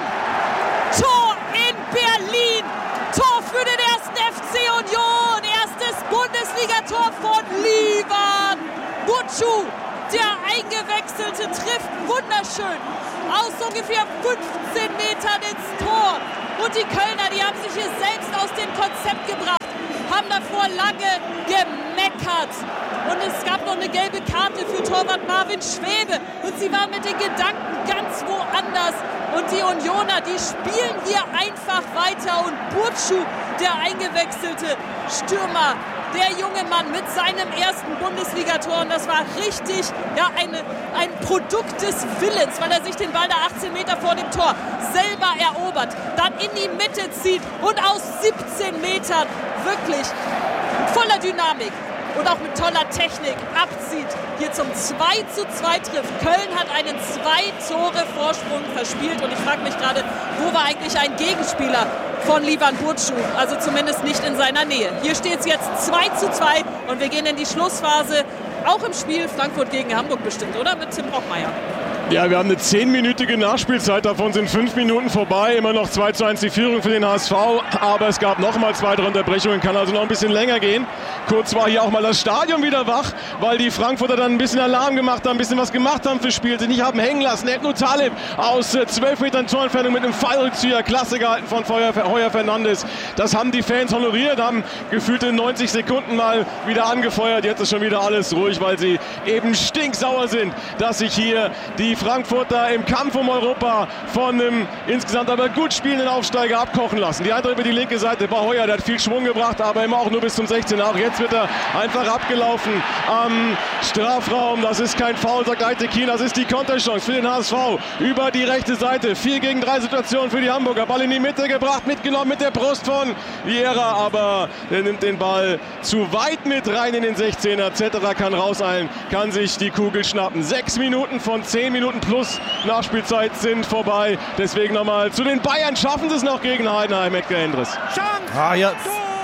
Tor in Berlin! Tor für den ersten F C Union! Erstes Bundesligator von Livan Bucu! Der Eingewechselte trifft wunderschön aus ungefähr fünfzehn Metern ins Tor. Und die Kölner, die haben sich hier selbst aus dem Konzept gebracht, haben davor lange gemeckert. gefeiert. Und es gab noch eine gelbe Karte für Torwart Marvin Schwebe. Und sie waren mit den Gedanken ganz woanders. Und die Unioner, die spielen hier einfach weiter. Und Burcu, der eingewechselte Stürmer, der junge Mann mit seinem ersten Bundesligator. Und das war richtig ja, eine, ein Produkt des Willens, weil er sich den Ball da achtzehn Meter vor dem Tor selber erobert, dann in die Mitte zieht und aus siebzehn Metern wirklich voller Dynamik und auch mit toller Technik abzieht, hier zum zwei zu zwei trifft. Köln hat einen zwei Tore Vorsprung verspielt und ich frage mich gerade, wo war eigentlich ein Gegenspieler von Livan Burcu, also zumindest nicht in seiner Nähe. Hier steht es jetzt zwei zu zwei und wir gehen in die Schlussphase, auch im Spiel Frankfurt gegen Hamburg bestimmt, oder? Mit Tim Brockmeier. Ja, wir haben eine zehnminütige Nachspielzeit, davon sind fünf Minuten vorbei, immer noch zwei zu eins die Führung für den H S V, aber es gab noch mal weitere Unterbrechungen, kann also noch ein bisschen länger gehen. Kurz war hier auch mal das Stadion wieder wach, weil die Frankfurter dann ein bisschen Alarm gemacht haben, ein bisschen was gemacht haben fürs Spiel, sich nicht haben hängen lassen. Edno Taleb aus zwölf Metern Torentfernung mit einem Fallrückzieher, klasse gehalten von Heuer Fernandes. Das haben die Fans honoriert, haben gefühlte neunzig Sekunden mal wieder angefeuert. Jetzt ist schon wieder alles ruhig, weil sie eben stinksauer sind, dass sich hier die Frankfurter im Kampf um Europa von einem insgesamt aber gut spielenden Aufsteiger abkochen lassen. Die andere über die linke Seite, Baheuer, der hat viel Schwung gebracht, aber immer auch nur bis zum sechzehner. Auch jetzt wird er einfach abgelaufen am Strafraum. Das ist kein Foul, sagt Aytekin. Das ist die Konterchance für den H S V über die rechte Seite. vier gegen drei Situation für die Hamburger. Ball in die Mitte gebracht, mitgenommen mit der Brust von Vieira, aber er nimmt den Ball zu weit mit rein in den sechzehner. Zetterer kann rauseilen, kann sich die Kugel schnappen. Sechs Minuten von zehn Minuten plus Nachspielzeit sind vorbei. Deswegen nochmal zu den Bayern. Schaffen sie es noch gegen Heidenheim, Edgar Endres. Ah, ja.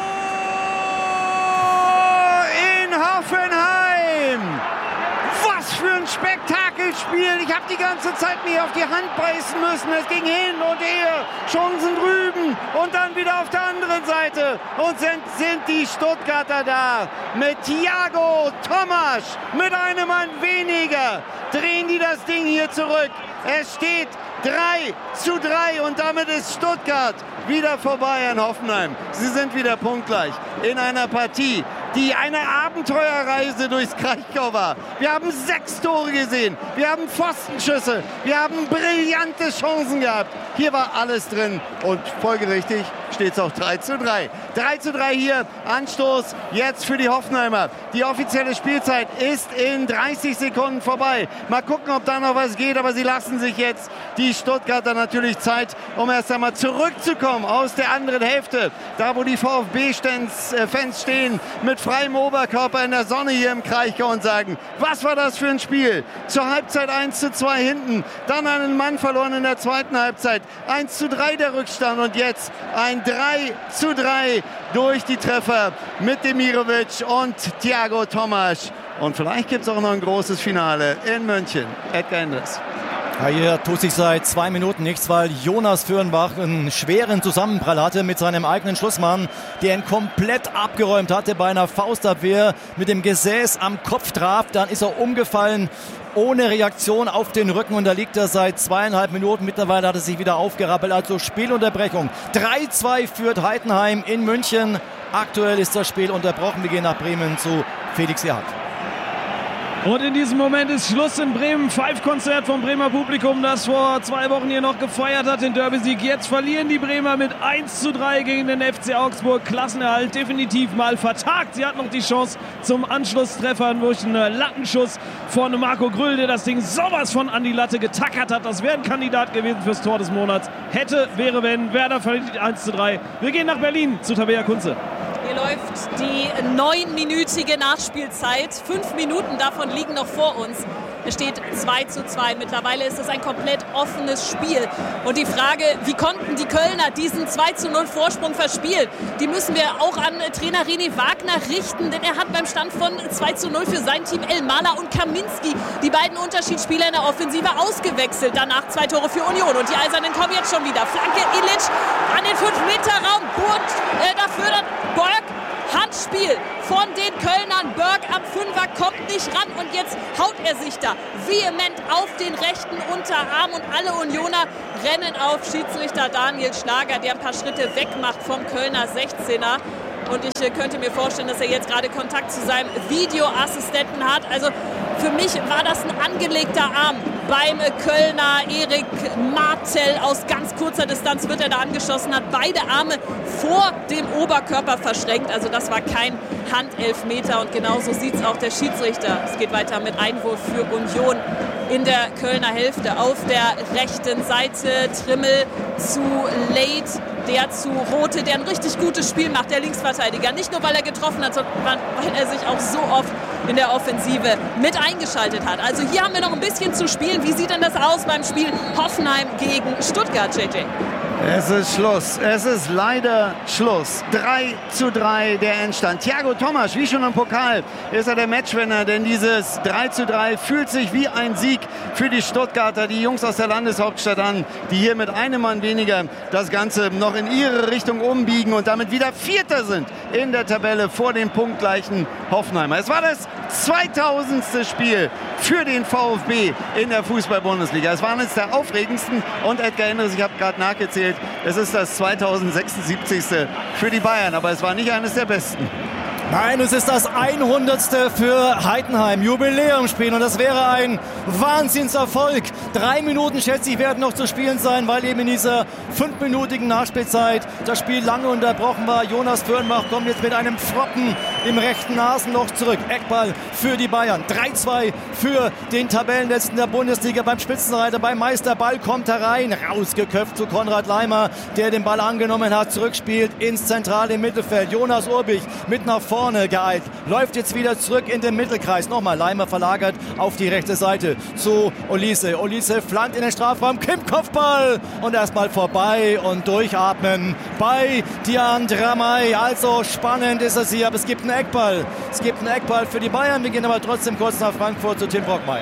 In Hoffenheim. Was für ein Spektakelspiel. Ich habe die ganze Zeit mir auf die Hand beißen müssen. Es ging hin und her. Chancen drüben und dann wieder auf der anderen Seite. Und sind, sind die Stuttgarter da. Mit Thiago Tomasch. Mit einem Mann weniger. Drehen die das Ding hier zurück. Es steht drei zu drei und damit ist Stuttgart wieder vorbei an Hoffenheim. Sie sind wieder punktgleich in einer Partie, die eine Abenteuerreise durchs Kraichgau war. Wir haben sechs Tore gesehen, wir haben Pfostenschüsse, wir haben brillante Chancen gehabt. Hier war alles drin und folgerichtig steht es auch drei zu drei. drei zu drei hier, Anstoß jetzt für die Hoffenheimer. Die offizielle Spielzeit ist in dreißig Sekunden vorbei. Mal gucken, ob da noch was geht, aber sie lassen sich jetzt die Stuttgarter natürlich Zeit, um erst einmal zurückzukommen aus der anderen Hälfte. Da, wo die VfB-Fans stehen, mit freiem Oberkörper in der Sonne hier im Kraichgau und sagen, was war das für ein Spiel? Zur Halbzeit eins zu zwei hinten, dann einen Mann verloren in der zweiten Halbzeit. eins zu drei der Rückstand und jetzt ein drei zu drei durch die Treffer mit Demirovic und Thiago Tomasch. Und vielleicht gibt es auch noch ein großes Finale in München. Edgar Endres. Ja, hier tut sich seit zwei Minuten nichts, weil Jonas Fürnbach einen schweren Zusammenprall hatte mit seinem eigenen Schlussmann, der ihn komplett abgeräumt hatte bei einer Faustabwehr, mit dem Gesäß am Kopf traf. Dann ist er umgefallen, ohne Reaktion auf den Rücken und da liegt er seit zweieinhalb Minuten. Mittlerweile hat er sich wieder aufgerappelt, also Spielunterbrechung. drei zu zwei führt Heidenheim in München. Aktuell ist das Spiel unterbrochen. Wir gehen nach Bremen zu Felix Gerhardt. Und in diesem Moment ist Schluss in Bremen. Five-Konzert vom Bremer Publikum, das vor zwei Wochen hier noch gefeiert hat, den Derby-Sieg. Jetzt verlieren die Bremer mit eins zu drei gegen den F C Augsburg. Klassenerhalt definitiv mal vertagt. Sie hat noch die Chance zum Anschlusstreffer durch einen Lattenschuss von Marco Grüll, der das Ding sowas von an die Latte getackert hat. Das wäre ein Kandidat gewesen fürs Tor des Monats. Hätte, wäre, wenn. Werder verliert eins zu drei. Wir gehen nach Berlin zu Tabea Kunze. Hier läuft die neunminütige Nachspielzeit. Fünf Minuten davon liegen noch vor uns. Es steht zwei zu zwei. Mittlerweile ist es ein komplett offenes Spiel. Und die Frage, wie konnten die Kölner diesen zwei zu null Vorsprung verspielen, die müssen wir auch an Trainer René Wagner richten. Denn er hat beim Stand von zwei zu null für sein Team Elmaler und Kaminski, die beiden Unterschiedsspieler in der Offensive, ausgewechselt. Danach zwei Tore für Union. Und die Eisernen kommen jetzt schon wieder. Flanke Ilic an den fünf Meter Raum. Burt äh, dafür dann Borg. Handspiel von den Kölnern. Berg am Fünfer kommt nicht ran und jetzt haut er sich da vehement auf den rechten Unterarm und alle Unioner rennen auf Schiedsrichter Daniel Schlager, der ein paar Schritte weg macht vom Kölner sechzehner. und ich äh, könnte mir vorstellen, dass er jetzt gerade Kontakt zu seinem Videoassistenten hat. Also für mich war das ein angelegter Arm beim Kölner Erik Martel. Aus ganz kurzer Distanz wird er da angeschossen, hat beide Arme vor dem Oberkörper verschränkt. Also das war kein Handelfmeter und genauso sieht es auch der Schiedsrichter. Es geht weiter mit Einwurf für Union in der Kölner Hälfte. Auf der rechten Seite Trimmel zu Late, der zu Rothe, der ein richtig gutes Spiel macht, der Linksverteidiger. Nicht nur, weil er getroffen hat, sondern weil er sich auch so oft in der Offensive mit eingeschaltet hat. Also hier haben wir noch ein bisschen zu spielen. Wie sieht denn das aus beim Spiel Hoffenheim gegen Stuttgart, J J? Es ist Schluss. Es ist leider Schluss. drei zu drei der Endstand. Thiago Tomasch, wie schon im Pokal, ist er der Matchwinner, denn dieses drei zu drei fühlt sich wie ein Sieg für die Stuttgarter, die Jungs aus der Landeshauptstadt an, die hier mit einem Mann weniger das Ganze noch in ihre Richtung umbiegen und damit wieder Vierter sind in der Tabelle vor dem punktgleichen Hoffenheimer. Es war das zweitausendste Spiel für den VfB in der Fußball-Bundesliga. Es war eines der aufregendsten und Edgar Endres, ich habe gerade nachgezählt, es ist das zweitausendsechsundsiebzigste für die Bayern, aber es war nicht eines der besten. Nein, es ist das hundertste für Heidenheim, Jubiläumsspiel, und das wäre ein Wahnsinnserfolg. Drei Minuten, schätze ich, werden noch zu spielen sein, weil eben in dieser fünfminütigen Nachspielzeit das Spiel lange unterbrochen war. Jonas Fürnbach kommt jetzt mit einem Pflocken im rechten Nasenloch zurück. Eckball für die Bayern. drei zwei für den Tabellenletzten der Bundesliga beim Spitzenreiter, beim Meister. Ball kommt herein, rausgeköpft zu Konrad Leimer, der den Ball angenommen hat, zurückspielt ins zentrale Mittelfeld. Jonas Urbich mit nach vorne geeilt, läuft jetzt wieder zurück in den Mittelkreis. Nochmal Leimer verlagert auf die rechte Seite zu Olise. Olise flankt in den Strafraum, Kim Kopfball und erstmal vorbei und durchatmen bei Dian Dramay. Also spannend ist es hier, aber es gibt einen Eckball. Es gibt einen Eckball für die Bayern. Wir gehen aber trotzdem kurz nach Frankfurt zu Tim Brockmeier.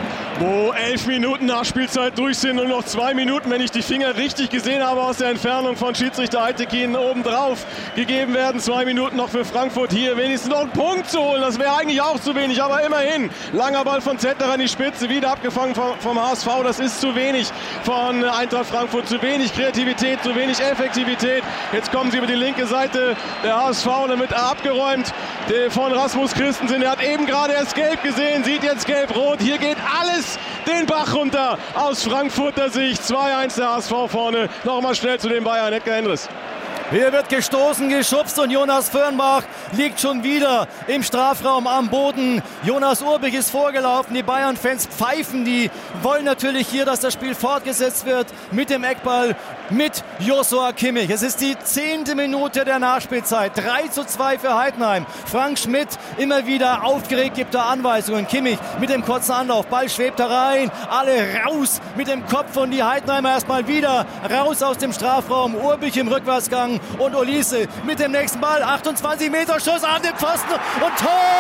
Wo elf Minuten Nachspielzeit durch sind und noch zwei Minuten, wenn ich die Finger richtig gesehen habe, aus der Entfernung von Schiedsrichter Eitekin obendrauf gegeben werden. Zwei Minuten noch für Frankfurt, hier wenigstens noch einen Punkt zu holen. Das wäre eigentlich auch zu wenig, aber immerhin. Langer Ball von Zetterer in die Spitze, wieder abgefangen vom, vom H S V. Das ist zu wenig von Eintracht Frankfurt. Zu wenig Kreativität, zu wenig Effektivität. Jetzt kommen sie über die linke Seite der H S V und dann wird er abgeräumt von Rasmus Christensen. Er hat eben gerade erst gelb gesehen, sieht jetzt gelb-rot. Hier geht alles den Bach runter aus Frankfurter Sicht. zwei eins der H S V vorne. Nochmal schnell zu den Bayern. Edgar Endres. Hier wird gestoßen, geschubst und Jonas Fürnbach liegt schon wieder im Strafraum am Boden. Jonas Urbich ist vorgelaufen. Die Bayern-Fans pfeifen. Die wollen natürlich hier, dass das Spiel fortgesetzt wird mit dem Eckball mit Joshua Kimmich. Es ist die zehnte Minute der Nachspielzeit. drei zu zwei für Heidenheim. Frank Schmidt immer wieder aufgeregt, gibt da Anweisungen. Kimmich mit dem kurzen Anlauf. Ball schwebt herein. Alle raus mit dem Kopf und die Heidenheimer erstmal wieder raus aus dem Strafraum. Urbich im Rückwärtsgang und Olise mit dem nächsten Ball. achtundzwanzig Meter Schuss an den Pfosten und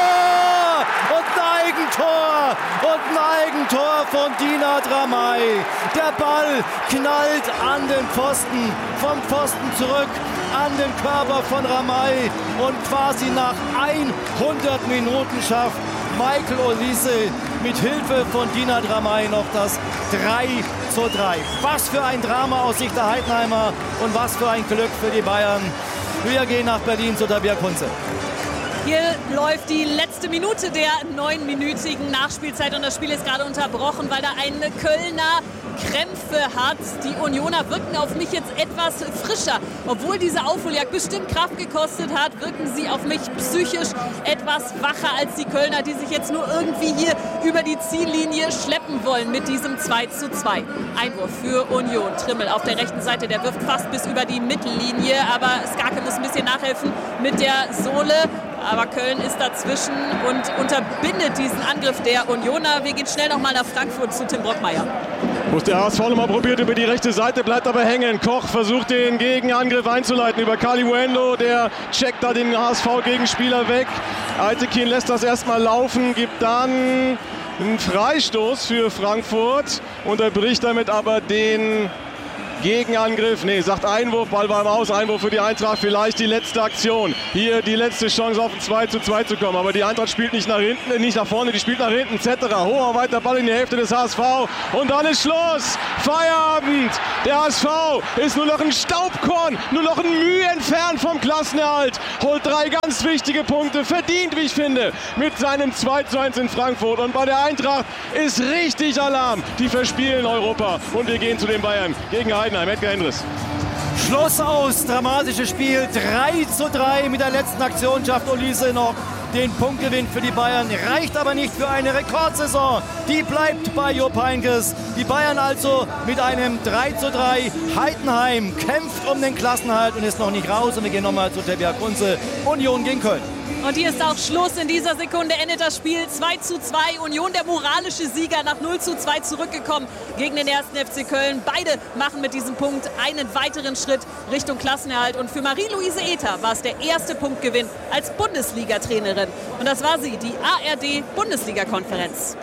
Tor! Und ein Eigentor! Und ein Eigentor von Dina Dramay. Der Ball knallt an den Pfosten, vom Pfosten zurück an den Körper von Dramay und quasi nach hundert Minuten schafft Michael Olise mit Hilfe von Dina Dramay noch das drei zu drei. Was für ein Drama aus Sicht der Heidenheimer und was für ein Glück für die Bayern. Wir gehen nach Berlin zu Tabea Kunze. Hier läuft die letzte Minute der neunminütigen Nachspielzeit und das Spiel ist gerade unterbrochen, weil da ein Kölner Krämpfe hat. Die Unioner wirken auf mich jetzt etwas frischer. Obwohl diese Aufholjagd bestimmt Kraft gekostet hat, wirken sie auf mich psychisch etwas wacher als die Kölner, die sich jetzt nur irgendwie hier über die Ziellinie schleppen wollen mit diesem zwei zu zwei. Einwurf für Union. Trimmel auf der rechten Seite, der wirft fast bis über die Mittellinie, aber Skarke muss ein bisschen nachhelfen mit der Sohle. Aber Köln ist dazwischen und unterbindet diesen Angriff der Unioner. Wir gehen schnell nochmal nach Frankfurt zu Tim Brockmeier. Muss der H S V nochmal probiert über die rechte Seite, bleibt aber hängen. Koch versucht den Gegenangriff einzuleiten über Kalimuendo. Der checkt da den H S V-Gegenspieler weg. Eitekin lässt das erstmal laufen, gibt dann einen Freistoß für Frankfurt. Unterbricht damit aber den Gegenangriff, nee, sagt Einwurf, Ball war im Aus, Einwurf für die Eintracht, vielleicht die letzte Aktion. Hier die letzte Chance auf ein zwei zu zwei zu kommen, aber die Eintracht spielt nicht nach hinten, nicht nach vorne, die spielt nach hinten. Zetterer, hoher, weiter Ball in die Hälfte des H S V und dann ist Schluss. Feierabend. Der H S V ist nur noch ein Staubkorn, nur noch ein Mühe entfernt vom Klassenerhalt. Holt drei ganz wichtige Punkte, verdient, wie ich finde, mit seinem zwei zu eins in Frankfurt. Und bei der Eintracht ist richtig Alarm. Die verspielen Europa und wir gehen zu den Bayern gegen Heidenheim. Edgar Endres. Schluss aus, dramatisches Spiel, drei zu drei. Mit der letzten Aktion schafft Olise noch den Punktgewinn für die Bayern. Reicht aber nicht für eine Rekordsaison. Die bleibt bei Jupp Heynckes. Die Bayern also mit einem drei zu drei. Heidenheim kämpft um den Klassenerhalt und ist noch nicht raus. Und wir gehen nochmal zu Tebja Kunze. Union gegen Köln. Und hier ist auch Schluss. In dieser Sekunde endet das Spiel zwei zu zwei. Union der moralische Sieger, nach null zu zwei zurückgekommen gegen den ersten F C Köln. Beide machen mit diesem Punkt einen weiteren Schritt Richtung Klassenerhalt. Und für Marie-Louise Ether war es der erste Punktgewinn als Bundesliga-Trainerin. Und das war sie, die A R D-Bundesliga-Konferenz.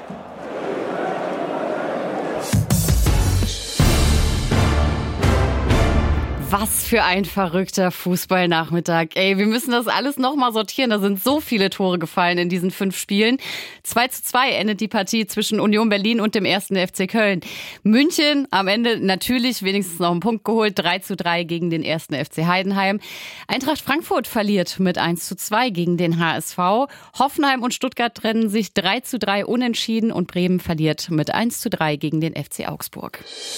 Was für ein verrückter Fußballnachmittag. Ey, wir müssen das alles nochmal sortieren. Da sind so viele Tore gefallen in diesen fünf Spielen. zwei zu zwei endet die Partie zwischen Union Berlin und dem ersten F C Köln. München am Ende natürlich wenigstens noch einen Punkt geholt. drei zu drei gegen den ersten F C Heidenheim. Eintracht Frankfurt verliert mit eins zu zwei gegen den H S V. Hoffenheim und Stuttgart trennen sich drei zu drei unentschieden und Bremen verliert mit eins zu drei gegen den F C Augsburg.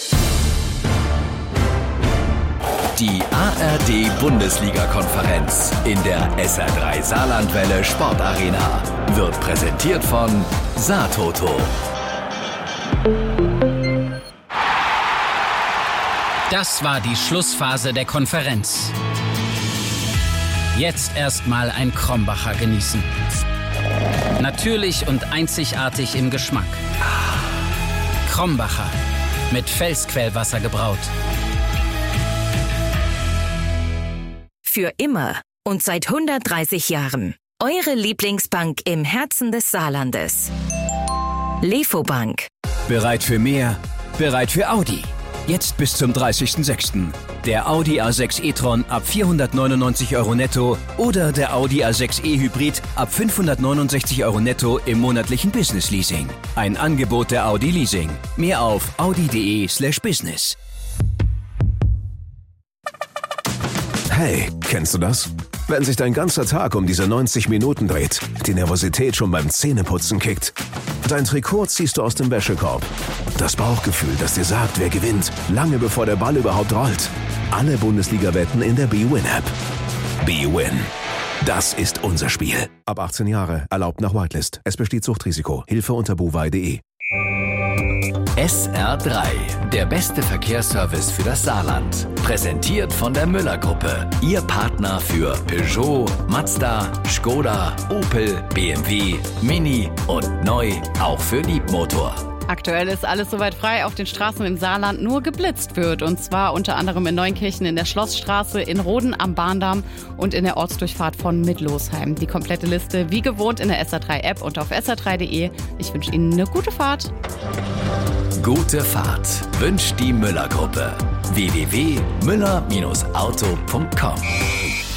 Die A R D-Bundesliga-Konferenz in der S R drei Saarlandwelle Sportarena wird präsentiert von Saartoto. Das war die Schlussphase der Konferenz. Jetzt erstmal ein Krombacher genießen. Natürlich und einzigartig im Geschmack. Krombacher, mit Felsquellwasser gebraut. Für immer und seit hundertdreißig Jahren. Eure Lieblingsbank im Herzen des Saarlandes. Lefobank. Bereit für mehr? Bereit für Audi. Jetzt bis zum dreißigsten sechsten Der Audi A sechs e-tron ab vierhundertneunundneunzig Euro netto oder der Audi A sechs e-Hybrid ab fünfhundertneunundsechzig Euro netto im monatlichen Business Leasing. Ein Angebot der Audi Leasing. Mehr auf audi.de slash business. Hey, kennst du das? Wenn sich dein ganzer Tag um diese neunzig Minuten dreht, die Nervosität schon beim Zähneputzen kickt, dein Trikot ziehst du aus dem Wäschekorb. Das Bauchgefühl, das dir sagt, wer gewinnt, lange bevor der Ball überhaupt rollt. Alle Bundesliga-Wetten in der B-Win-App. B-Win. Das ist unser Spiel. Ab achtzehn Jahre, erlaubt nach Whitelist. Es besteht Suchtrisiko. Hilfe unter bovai punkt de. S R drei, der beste Verkehrsservice für das Saarland. Präsentiert von der Müller-Gruppe. Ihr Partner für Peugeot, Mazda, Skoda, Opel, B M W, Mini und neu auch für Liebmotor. Aktuell ist alles soweit frei auf den Straßen im Saarland, nur geblitzt wird. Und zwar unter anderem in Neunkirchen in der Schlossstraße, in Roden am Bahndamm und in der Ortsdurchfahrt von Midlosheim. Die komplette Liste wie gewohnt in der S R drei App und auf S R drei punkt de. Ich wünsche Ihnen eine gute Fahrt. Gute Fahrt wünscht die Müller-Gruppe. w w w punkt müller Bindestrich auto punkt com